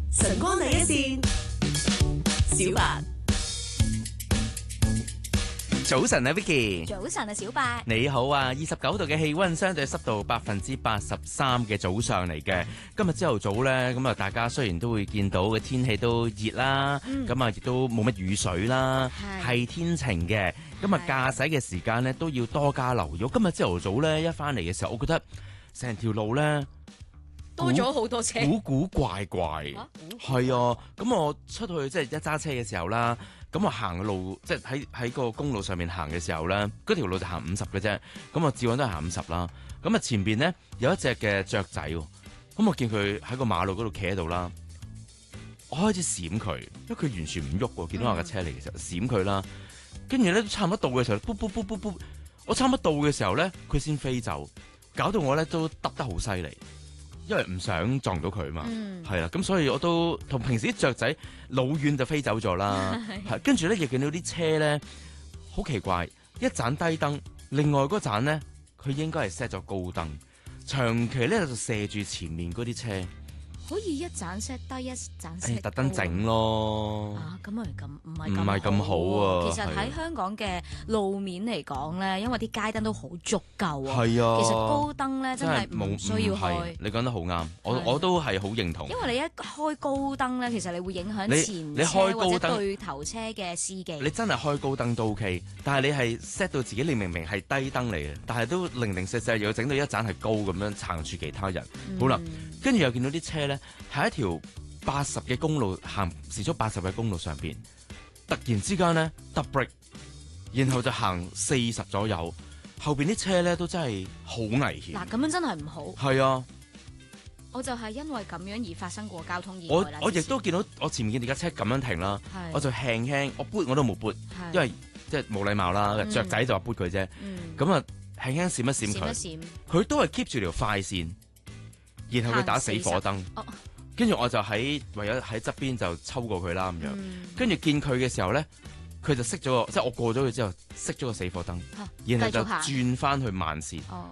晨光第一線，小白。 早晨啊 Vicky， 早晨啊小白， 你好啊！29度嘅氣溫，相對濕度83%嘅早上嚟嘅。今日朝頭早呢，咁啊大家雖然都會見到嘅天氣都熱啦，咁啊亦都冇乜雨水啦，係天晴嘅。咁啊駕駛嘅時間呢，都要多加留意。今日朝頭早呢，一翻嚟嘅時候，我覺得成條路呢， 多咗好多車， 古怪怪，係啊！咁我出去即係一揸車嘅時候啦，咁我行嘅路即係喺個公路上面行嘅時候咧，嗰條路就行50嘅啫，咁我照樣都係行50啦。咁啊前邊咧有一隻嘅雀仔，咁我見佢喺個馬路嗰度企喺度啦，我開始閃佢，因為佢完全唔喐喎，見到我架車嚟嘅時候閃佢啦，跟住咧差唔多到嘅時候，噗噗噗噗噗，我差唔多到嘅時候咧，佢先飛走，搞到我咧都揼得好犀利。因為唔想撞到佢嘛，係啦，咁所以我都同平時啲雀仔老遠就飛走咗啦。跟住咧亦見到啲車咧好奇怪，一盞低燈，另外嗰盞咧佢應該係 set 咗高燈，長期咧就射住前面嗰啲車。 可以一盞 set 低一盞 set 特登整咯。 咁咪咁唔係咁好啊。 其實喺香港嘅路面嚟講咧，因為啲街燈都好足夠啊。 係啊。 其實高燈咧真係唔需要開。 你講得好啱，我都係好認同。 因為你一開高燈咧，其實你會影響前車或者對頭車嘅司機。 你真係開高燈都 OK， 但係你係 set 到自己，你明明係低燈嚟嘅，但係都零零舍舍又要整到一盞係高咁樣撐住其他人。好啦，跟住又見到啲車咧。喺一條80嘅公路行時速80嘅公路上邊，突然之間咧突 break， 然後就行40左右，後邊啲車咧都真係好危險。 嗱，咁樣真係唔好。 係啊， 我就係因為咁樣而發生過交通意外啦。 我亦都見到我前面見架車咁樣停啦，我就輕輕我撥我都冇撥，因為即係冇禮貌啦，雀仔就話撥佢啫。咁啊輕輕閃一閃佢，佢都係 keep 住條快線，然後佢打死火燈。跟住我就唯有喺側邊就抽過佢啦咁樣，跟住見佢嘅時候咧，佢就熄咗個，即係我過咗佢之後熄咗個死火燈，然後就轉翻去慢線。